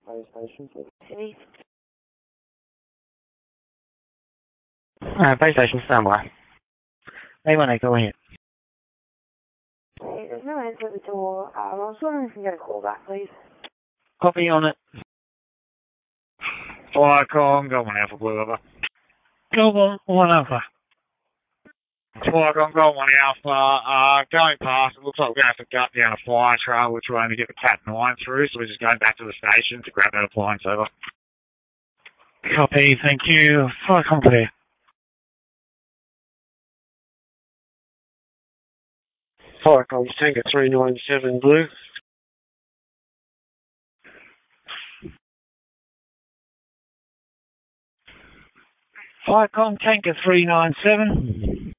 Base station, City. Base station, standby. A1A, go ahead. Hey, there's no answer at the door. I was wondering if you can get a call back, please. Copy on it. Flycom, go on Alpha Blue over. Go on Alpha. Flycom, go on Alpha. Going past, it looks like we're going to have to gut down a fire trail, which we're aiming to get the Cat 9 through, so we're just going back to the station to grab that appliance over. Copy, thank you. Flycom clear. Flycom, Tanker 397 Blue. Flycom, Tanker 397.